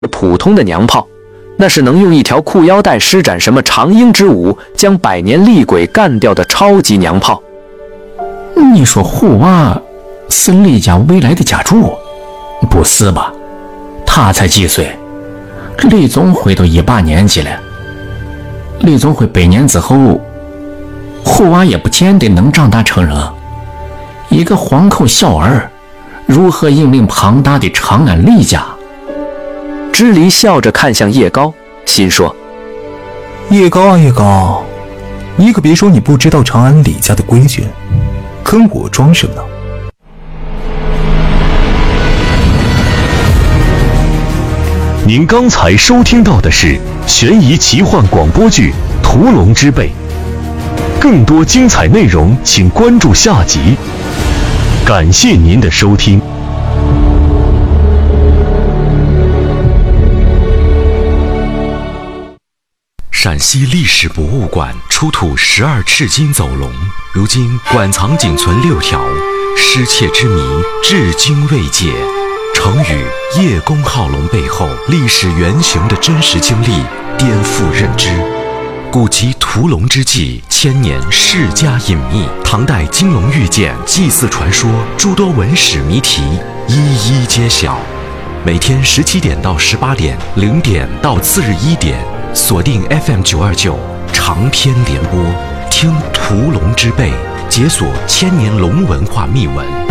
普通的娘炮，那是能用一条裤腰带施展什么长鹰之舞，将百年厉鬼干掉的超级娘炮。 你说虎娃是厉家未来的家主？不是吧？他才几岁？李总会都18年级了。李总会100年之后，虎娃也不见得能长大成人。一个黄口小儿，如何引领庞大的长安李家？ 支离笑着看向叶高，心说： 叶高啊叶高，你可别说你不知道长安李家的规矩，跟我装什么呢？ 您刚才收听到的是悬疑奇幻广播剧《屠龙之辈》，更多精彩内容请关注下集。感谢您的收听。 陕西历史博物馆出土12赤金走龙，如今馆藏仅存6条，失窃之谜至今未解。成语叶公好龙背后历史原型的真实经历颠覆认知，古籍屠龙之际千年世家隐秘，唐代金龙玉剑祭祀传说，诸多文史谜题一一揭晓。每天17点到18点，0点到次日1点，锁定 FM929长篇联播，听屠龙之辈，解锁千年龙文化秘闻。